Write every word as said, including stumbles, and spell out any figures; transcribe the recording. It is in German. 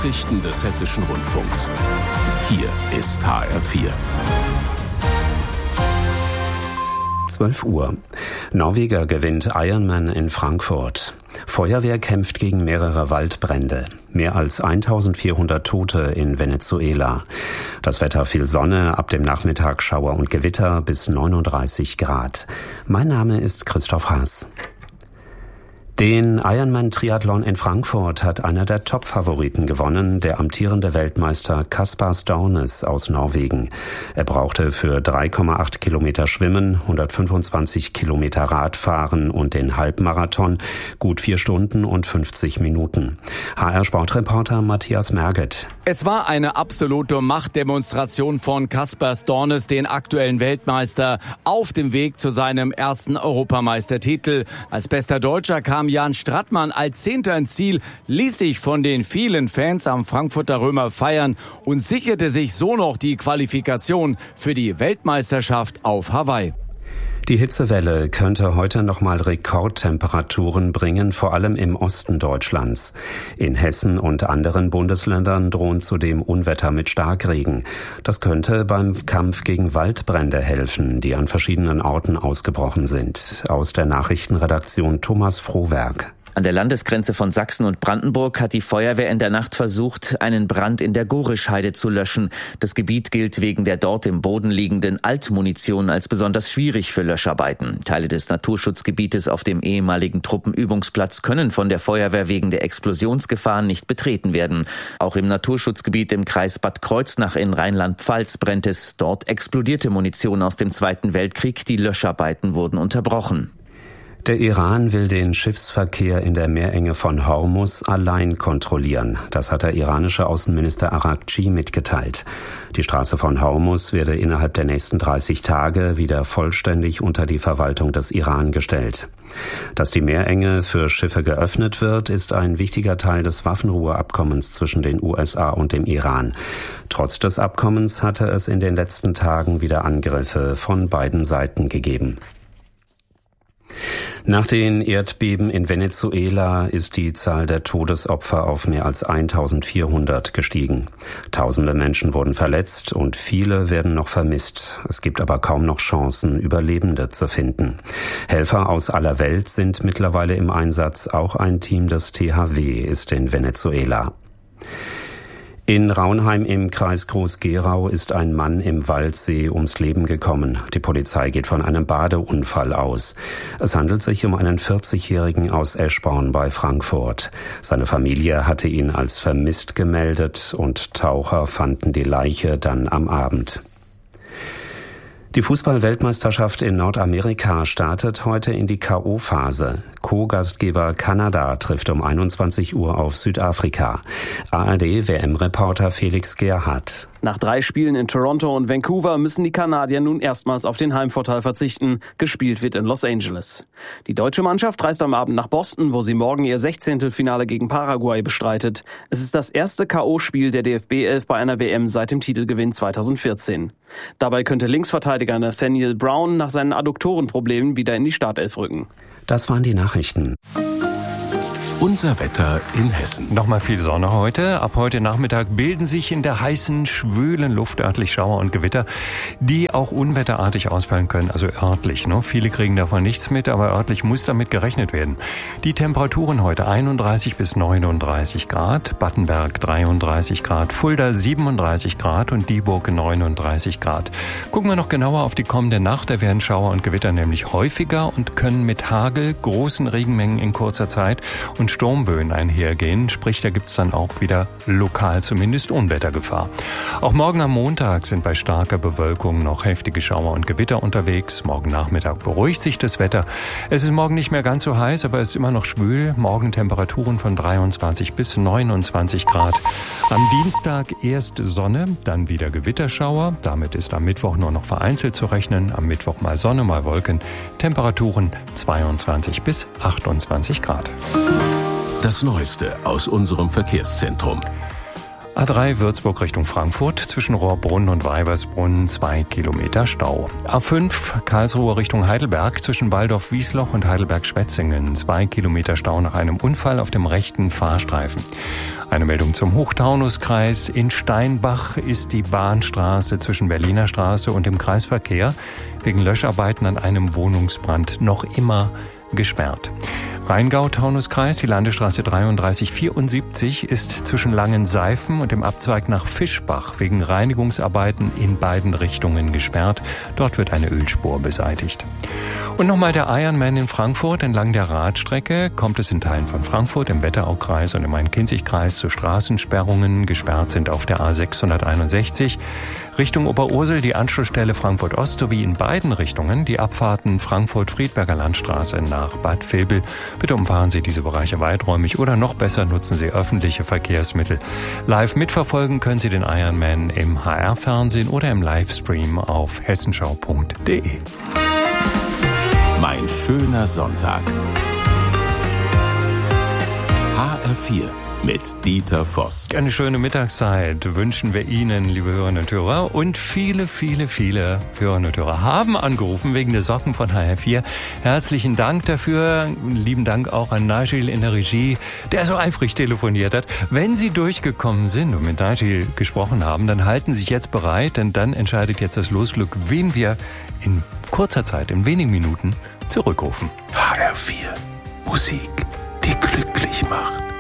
Nachrichten des Hessischen Rundfunks. Hier ist H R vier. zwölf Uhr. Norweger gewinnt Ironman in Frankfurt. Feuerwehr kämpft gegen mehrere Waldbrände. Mehr als eintausendvierhundert Tote in Venezuela. Das Wetter viel Sonne, ab dem Nachmittag Schauer und Gewitter bis neununddreißig Grad. Mein Name ist Christoph Haas. Den Ironman-Triathlon in Frankfurt hat einer der Top-Favoriten gewonnen, der amtierende Weltmeister Caspar Stornes aus Norwegen. Er brauchte für drei Komma acht Kilometer Schwimmen, hundertfünfundzwanzig Kilometer Radfahren und den Halbmarathon gut vier Stunden und fünfzig Minuten. H R-Sportreporter Matthias Merget. Es war eine absolute Machtdemonstration von Caspar Stornes, den aktuellen Weltmeister, auf dem Weg zu seinem ersten Europameistertitel. Als bester Deutscher kam Jan Strattmann als Zehnter ins Ziel, ließ sich von den vielen Fans am Frankfurter Römer feiern und sicherte sich so noch die Qualifikation für die Weltmeisterschaft auf Hawaii. Die Hitzewelle könnte heute nochmal Rekordtemperaturen bringen, vor allem im Osten Deutschlands. In Hessen und anderen Bundesländern drohen zudem Unwetter mit Starkregen. Das könnte beim Kampf gegen Waldbrände helfen, die an verschiedenen Orten ausgebrochen sind. Aus der Nachrichtenredaktion Thomas Frohwerk. An der Landesgrenze von Sachsen und Brandenburg hat die Feuerwehr in der Nacht versucht, einen Brand in der Gorischheide zu löschen. Das Gebiet gilt wegen der dort im Boden liegenden Altmunition als besonders schwierig für Löscharbeiten. Teile des Naturschutzgebietes auf dem ehemaligen Truppenübungsplatz können von der Feuerwehr wegen der Explosionsgefahr nicht betreten werden. Auch im Naturschutzgebiet im Kreis Bad Kreuznach in Rheinland-Pfalz brennt es. Dort explodierte Munition aus dem Zweiten Weltkrieg. Die Löscharbeiten wurden unterbrochen. Der Iran will den Schiffsverkehr in der Meerenge von Hormuz allein kontrollieren. Das hat der iranische Außenminister Araghchi mitgeteilt. Die Straße von Hormuz werde innerhalb der nächsten dreißig Tage wieder vollständig unter die Verwaltung des Iran gestellt. Dass die Meerenge für Schiffe geöffnet wird, ist ein wichtiger Teil des Waffenruheabkommens zwischen den U S A und dem Iran. Trotz des Abkommens hatte es in den letzten Tagen wieder Angriffe von beiden Seiten gegeben. Nach den Erdbeben in Venezuela ist die Zahl der Todesopfer auf mehr als eintausendvierhundert gestiegen. Tausende Menschen wurden verletzt und viele werden noch vermisst. Es gibt aber kaum noch Chancen, Überlebende zu finden. Helfer aus aller Welt sind mittlerweile im Einsatz. Auch ein Team des T H W ist in Venezuela. In Raunheim im Kreis Groß-Gerau ist ein Mann im Waldsee ums Leben gekommen. Die Polizei geht von einem Badeunfall aus. Es handelt sich um einen vierzigjährigen aus Eschborn bei Frankfurt. Seine Familie hatte ihn als vermisst gemeldet und Taucher fanden die Leiche dann am Abend. Die Fußball-Weltmeisterschaft in Nordamerika startet heute in die K O-Phase. Co-Gastgeber Kanada trifft um einundzwanzig Uhr auf Südafrika. A R D-W M-Reporter Felix Gerhardt. Nach drei Spielen in Toronto und Vancouver müssen die Kanadier nun erstmals auf den Heimvorteil verzichten. Gespielt wird in Los Angeles. Die deutsche Mannschaft reist am Abend nach Boston, wo sie morgen ihr Sechzehntelfinale gegen Paraguay bestreitet. Es ist das erste K O-Spiel der D F B elf bei einer W M seit dem Titelgewinn zweitausendvierzehn. Dabei könnte Linksverteidiger Nathaniel Brown nach seinen Adduktorenproblemen wieder in die Startelf rücken. Das waren die Nachrichten. Unser Wetter in Hessen. Nochmal viel Sonne heute. Ab heute Nachmittag bilden sich in der heißen, schwülen Luft örtlich Schauer und Gewitter, die auch unwetterartig ausfallen können, also örtlich. Ne? Viele kriegen davon nichts mit, aber örtlich muss damit gerechnet werden. Die Temperaturen heute einunddreißig bis neununddreißig Grad, Battenberg dreiunddreißig Grad, Fulda siebenunddreißig Grad und Dieburg neununddreißig Grad. Gucken wir noch genauer auf die kommende Nacht. Da werden Schauer und Gewitter nämlich häufiger und können mit Hagel, großen Regenmengen in kurzer Zeit und Sturmböen einhergehen, sprich, da gibt's dann auch wieder lokal zumindest Unwettergefahr. Auch morgen am Montag sind bei starker Bewölkung noch heftige Schauer und Gewitter unterwegs. Morgen Nachmittag beruhigt sich das Wetter. Es ist morgen nicht mehr ganz so heiß, aber es ist immer noch schwül. Morgen Temperaturen von dreiundzwanzig bis neunundzwanzig Grad. Am Dienstag erst Sonne, dann wieder Gewitterschauer. Damit ist am Mittwoch nur noch vereinzelt zu rechnen. Am Mittwoch mal Sonne, mal Wolken. Temperaturen zweiundzwanzig bis achtundzwanzig Grad. Das Neueste aus unserem Verkehrszentrum. A drei Würzburg Richtung Frankfurt, zwischen Rohrbrunn und Weibersbrunn zwei Kilometer Stau. A fünf Karlsruhe Richtung Heidelberg, zwischen Balldorf-Wiesloch und Heidelberg-Schwetzingen zwei Kilometer Stau nach einem Unfall auf dem rechten Fahrstreifen. Eine Meldung zum Hochtaunuskreis. In Steinbach ist die Bahnstraße zwischen Berliner Straße und dem Kreisverkehr wegen Löscharbeiten an einem Wohnungsbrand noch immer gesperrt. Rheingau-Taunuskreis, die Landesstraße dreiunddreißig vierundsiebzig ist zwischen Langenseifen und dem Abzweig nach Fischbach wegen Reinigungsarbeiten in beiden Richtungen gesperrt. Dort wird eine Ölspur beseitigt. Und nochmal der Ironman in Frankfurt. Entlang der Radstrecke kommt es in Teilen von Frankfurt, im Wetteraukreis und im Main-Kinzig-Kreis zu Straßensperrungen. Gesperrt sind auf der A sechshunderteinundsechzig Richtung Oberursel die Anschlussstelle Frankfurt-Ost sowie in beiden Richtungen die Abfahrten Frankfurt-Friedberger Landstraße nach Bad Vilbel. Bitte umfahren Sie diese Bereiche weiträumig oder noch besser nutzen Sie öffentliche Verkehrsmittel. Live mitverfolgen können Sie den Ironman im H R-Fernsehen oder im Livestream auf hessenschau punkt de. Mein schöner Sonntag. H R vier mit Dieter Voss. Eine schöne Mittagszeit wünschen wir Ihnen, liebe Hörerinnen und Hörer. Und viele, viele, viele Hörerinnen und Hörer haben angerufen wegen der Socken von H R vier. Herzlichen Dank dafür. Lieben Dank auch an Nigel in der Regie, der so eifrig telefoniert hat. Wenn Sie durchgekommen sind und mit Nigel gesprochen haben, dann halten Sie sich jetzt bereit, denn dann entscheidet jetzt das Losglück, wen wir in kurzer Zeit, in wenigen Minuten zurückrufen. H R vier. Musik, die glücklich macht.